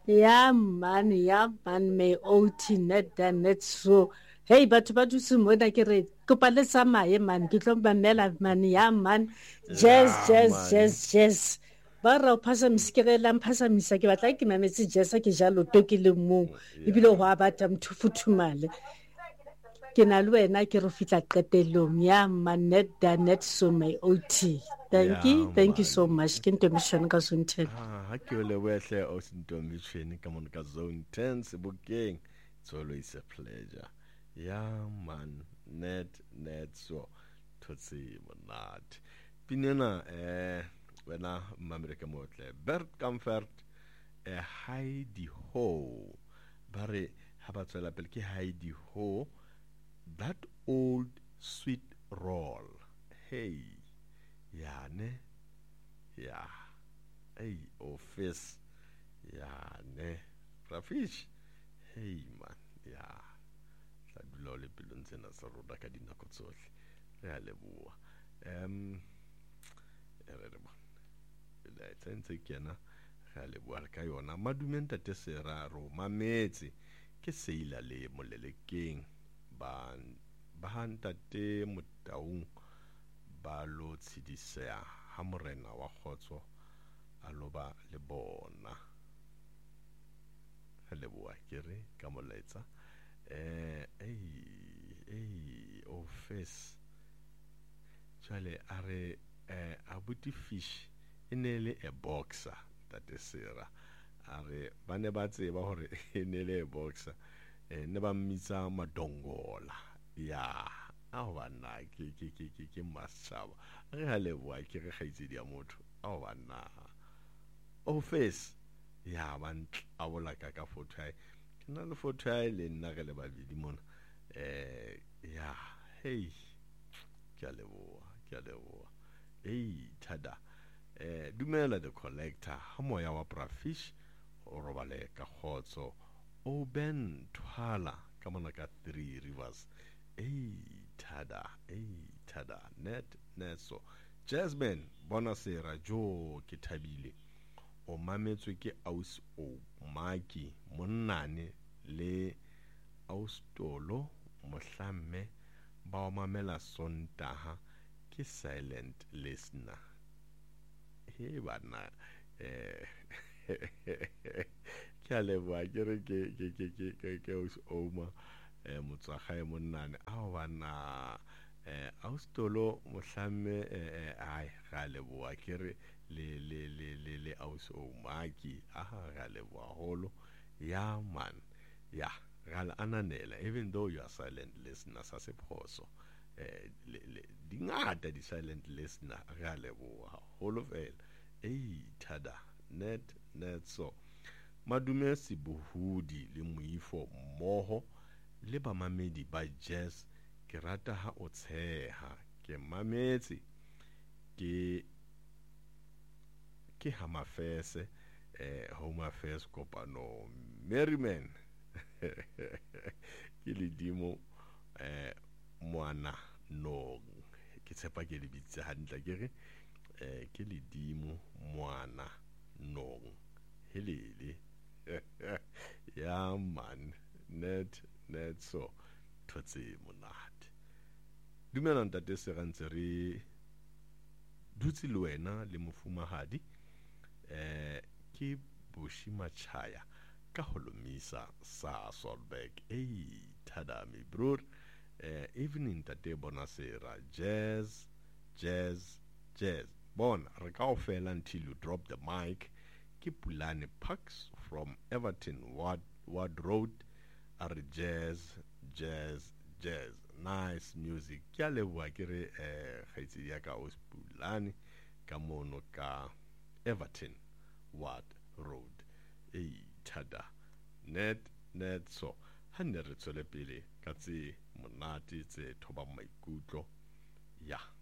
Yeah, man, may OT net done net so. Hey, but you see more like a couple samaye man, ke tlo mamela man, yeah, man. Yeah, man. Jazz. Ba ra o phasa msikela mphasa misake batla ke mametse jazz ke jalo toki le mo. Ibile Yeah. ho abata mthufuthumale. Ke na le wena ke re fitla qetelong ya net so my OT. Yeah, Thank you so man. much. Ke ntomishana ka sonthela. Ha ke o lebohle o Sintombitshweni ka mona ka Zone 10 Sebokeng. It's always a pleasure. Yeah, man. Net so thotse monate. Pinena wena mamereka motle. Bert Comfort Heidi Ho. Bare ha ba tswela pele ke Heidi Ho. That old sweet roll. Hey, yeah, ne? Yeah. Hey, office. Yeah, ne? Rafish. Hey, man. Yeah. Tla dula o le pelong tsena sa rona ka dinako tsohle. Re a leboha. Re re bona. Le tsentse kena re a leboha ka yona. Madume ntate Sera ro mametse ke seila le molelekeng ba ntate Motaung ba lo tshedisea ha morena wa Kgotso a loba le bona. Re leboha ke re ka molaetsa office jwale a re abuti fish e ne le a boxer tate Sera a re ba ne ba tseba hore e ne le a boxer ne ba mmitsa Madongola ya ao banna ke masaba re ha leboha ke re kgaitsedi ya motho ao banna office ya ba ntlabola ka photo ai ke na le photo ai le nna re le babedi mona ya hey ke a leboha thada dumela the collector ha moya wa Prafish o robale ka Kgotso o Ben Twala ka mona ka 3 Rivers thada net so Jasmine Bonasera Jo ke thabile o mametswe ke aus o Maki monnane le Austolo Mohlamme ba o mamela Sontaha ke silent listener he bana ke a leboha ke re ke Oma motswagae monnane ao bana Austolo Mohlamme ai ga leboha ke re le aus o Maki ga leboha holo ya man ya ga le ananela even though you are silent listener sa sephoso dingata di silent listener ga leboha holo fela thada net so madume Sebohodi le Moifo mmoho le bamamedi ba jazz ke rata ha o tsheha ke mametse ke Hamafese Home Affairs kopano Merriman ke ledimo moana nong ke tshepa ke le bitse hantle ke re ke ledimo moana nong helele ya man net so thotse monate dumela ntate Sera ntse re dutse le wena le mofumahadi ke Bushimachaya ka holomisa sa Solberg thada mi bror evening tate Bonasera jazz bona re ka ofela until you drop the mic ke Pulane Parks from Everton Ward Road are jazz nice music ke a leboha ke re kgaitsedi ya ka Pulane ka mono ka Everton Ward Road thada net so ha ne re tswele pele ka tse monate tse thobang maikutlo ya